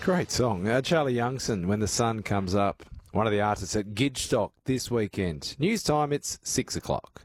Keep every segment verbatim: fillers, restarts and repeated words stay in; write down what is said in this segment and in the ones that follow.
Great song. Uh, Charlie Youngson, When the Sun Comes Up, one of the artists at Gidstock this weekend. News time, it's six o'clock.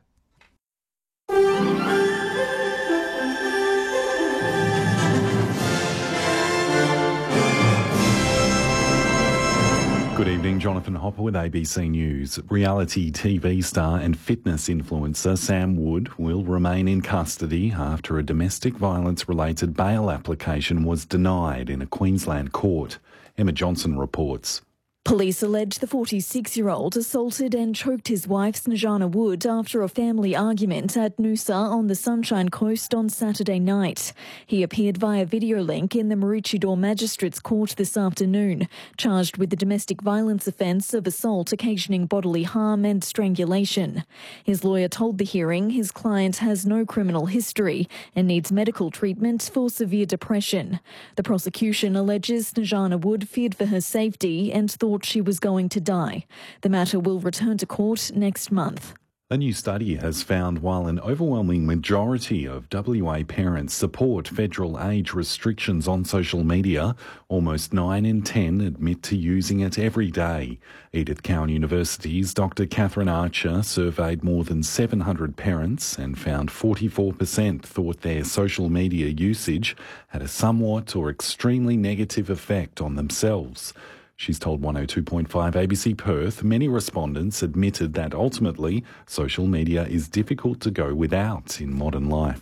Good evening, Jonathan Hopper with A B C News. Reality T V star and fitness influencer Sam Wood will remain in custody after a domestic violence-related bail application was denied in a Queensland court. Emma Johnson reports. Police allege the forty-six-year-old assaulted and choked his wife, Snejana Wood, after a family argument at Noosa on the Sunshine Coast on Saturday night. He appeared via video link in the Maroochydore Magistrates Court this afternoon, charged with the domestic violence offence of assault occasioning bodily harm and strangulation. His lawyer told the hearing his client has no criminal history and needs medical treatment for severe depression. The prosecution alleges Snejana Wood feared for her safety and thought she was going to die. The matter will return to court next month. A new study has found while an overwhelming majority of W A parents support federal age restrictions on social media, almost nine in ten admit to using it every day. Edith Cowan University's Doctor Catherine Archer surveyed more than seven hundred parents and found forty-four percent thought their social media usage had a somewhat or extremely negative effect on themselves. She's told one oh two point five A B C Perth many respondents admitted that ultimately social media is difficult to go without in modern life.